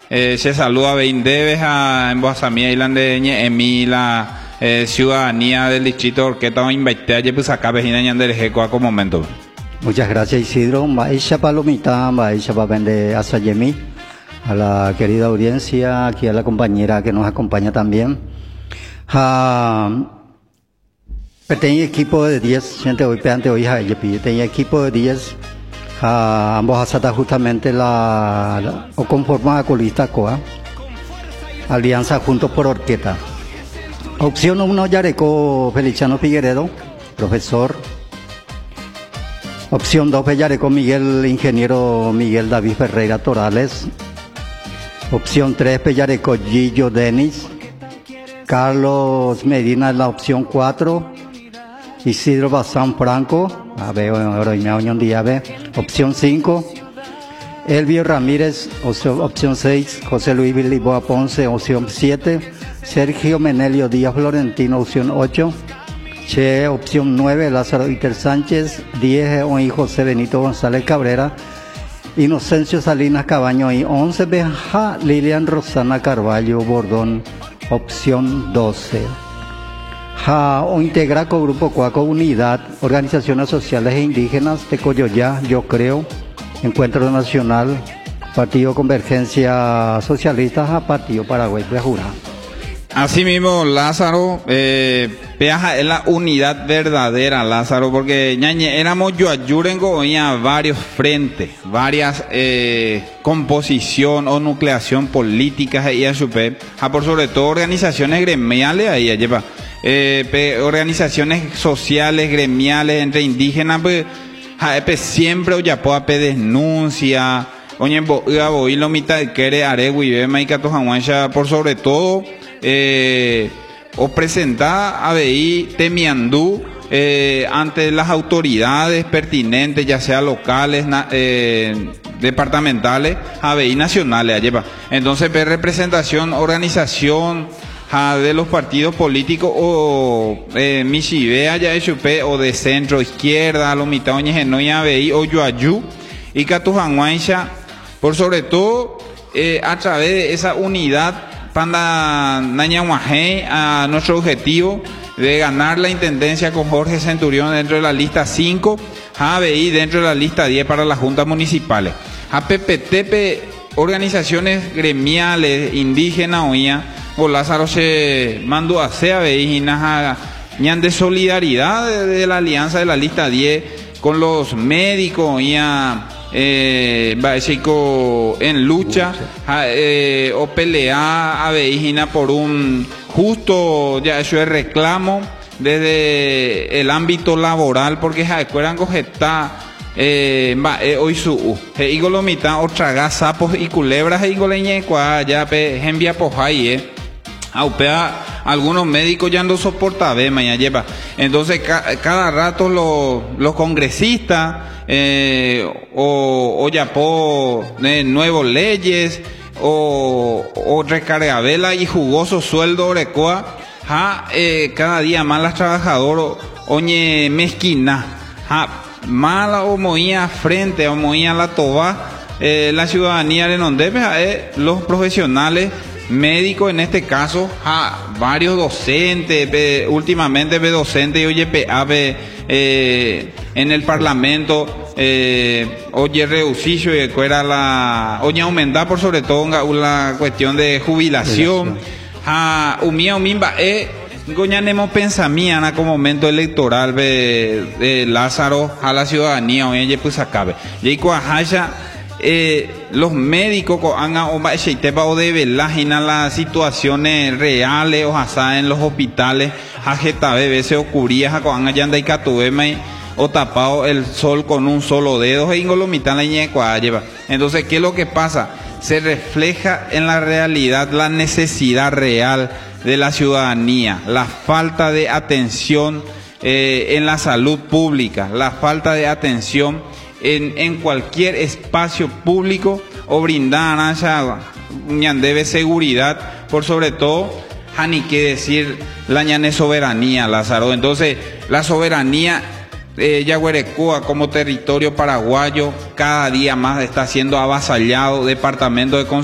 Se saluda a Beindeves a Emboazamía Island de Ñeemi, la ciudadanía del distrito de Orqueta o Invaité, pues acá vecina Ñanderejeco a como momento. Muchas gracias, Isidro. Maisha Palomita, Maisha Papende Asayemi, a la querida audiencia, aquí a la compañera que nos acompaña también. Tenía equipo de 10, gente hoy peante hoy tenía equipo de 10. Ambos asata justamente o conformada con lista COA, Alianza Juntos por Orqueta. Opción 1, Yareco Feliciano Figueredo, profesor. Opción 2, Yareco ingeniero Miguel David Ferreira Torales. Opción 3, Yareco Gillo Denis. Carlos Medina es la opción 4. Isidro Bazán Franco, opción 5. Elvio Ramírez, opción 6. José Luis Biliboa Ponce, opción 7. Sergio Menelio Díaz Florentino, opción 8. Che, opción 9. Lázaro Iter Sánchez, 10. Y José Benito González Cabrera. Inocencio Salinas Cabaño y 11. Benja Lilian Rosana Carballo Bordón, opción 12. O integra con Grupo Coaco Unidad, Organizaciones Sociales e Indígenas, Tecoyoyá, Yo Creo, Encuentro Nacional, Partido Convergencia Socialista, Partido Paraguay de Jura. Así mismo, Lázaro, Peaja es la unidad verdadera, Lázaro, porque ñañe, éramos yo ayurengo a varios frentes, varias composición o nucleación políticas y por sobre todo organizaciones gremiales ahí lleva. Organizaciones sociales, gremiales, entre indígenas, pues, siempre ya pueda denuncia, oye, voy lo mitad de querer aregui, por sobre todo, o presentar a BI Temiandú ante las autoridades pertinentes, ya sea locales, departamentales, ABI nacionales, lleva. Entonces, representación, organización de los partidos políticos o Michibea ya o de centro izquierda, lo mitad no y ABI o Yuayú y Catujanguancha, por sobre todo a través de esa unidad para Nañahuajé a nuestro objetivo de ganar la intendencia con Jorge Centurión dentro de la lista 5, ABI dentro de la lista 10 para las juntas municipales. A PPTP, organizaciones gremiales, indígenas, oía, o Lázaro se mandó a hacer ñan de solidaridad de la alianza de la lista 10 con los médicos en lucha o pelea a por un justo ya eso es reclamo desde el ámbito laboral porque acuerdan está hoy su igolomita o traga sapos y culebras y goleñe ya envía pojay algunos médicos ya no soportan mañana lleva. Entonces cada rato los congresistas o ya por nuevas leyes o recargabela y jugoso sueldo orecoa cada día más las trabajadoras oñe mezquina mala o moía frente o moía la toba la ciudadanía de donde los profesionales médicos en este caso varios docentes últimamente docentes y oye en el parlamento oye reducicio y era la oye aumentar por sobre todo la cuestión de jubilación umía umimba goñanemos pensamiana como momento electoral de Lázaro a la ciudadanía oye pues acabe y los médicos o de velajina las situaciones reales o en los hospitales se ocurría o tapado el sol con un solo dedo entonces ¿qué es lo que pasa? Se refleja en la realidad la necesidad real de la ciudadanía, la falta de atención en la salud pública, la falta de atención en cualquier espacio público o brindar debe seguridad, por sobre todo, ni que decir la ñane soberanía, Lázaro. Entonces, la soberanía Yaguarecoa como territorio paraguayo cada día más está siendo avasallado, departamento de